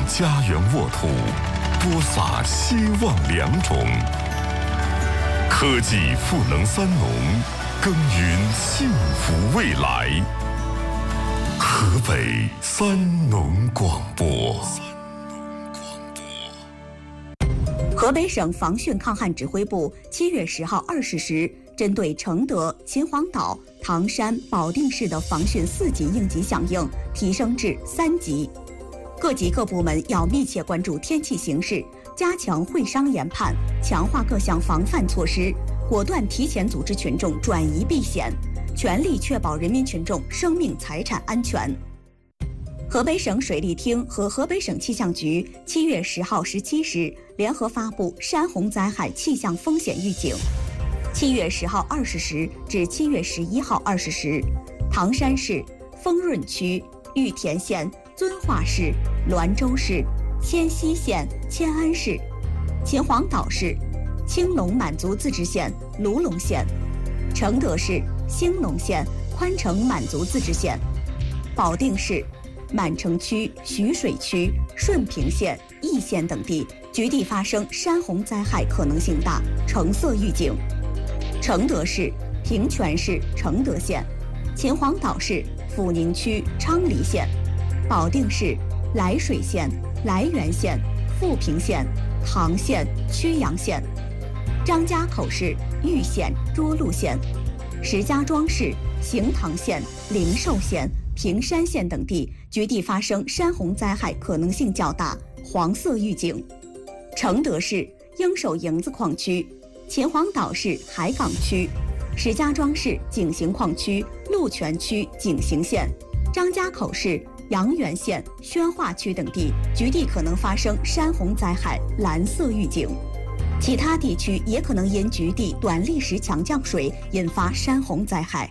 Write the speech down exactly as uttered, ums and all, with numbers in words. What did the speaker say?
家园沃土，播撒希望良种。科技赋能三农，耕耘幸福未来。河北三农广播。 河北省防汛抗旱指挥部七月十号二十时，针对承德、秦皇岛、唐山、保定市的防汛四级应急响应提升至三级。各级各部门要密切关注天气形势，加强会商研判，强化各项防范措施，果断提前组织群众转移避险，全力确保人民群众生命财产安全。河北省水利厅和河北省气象局七月十号十七时联合发布山洪灾害气象风险预警。七月十号二十时至七月十一号二十时，唐山市、丰润区、玉田县、遵化市、滦州市、迁西县、迁安市、秦皇岛市、青龙满族自治县、卢龙县、承德市、兴隆县、宽城满族自治县、保定市、满城区、徐水区、顺平县、义县等地局地发生山洪灾害可能性大，橙色预警。承德市、平泉市、承德县、秦皇岛市、阜宁区、昌黎县、保定市、涞水县、涞源县、富平县、唐县、曲阳县、张家口市、玉县、涿鹿县、石家庄市、行唐县、灵寿县、平山县等地局地发生山洪灾害可能性较大，黄色预警。承德市应首营子矿区、秦皇岛市海港区、石家庄市井陉矿区、鹿泉区井陉县、张家口市阳源县宣化区等地局地可能发生山洪灾害，蓝色预警。其他地区也可能因局地短历时强降水引发山洪灾害。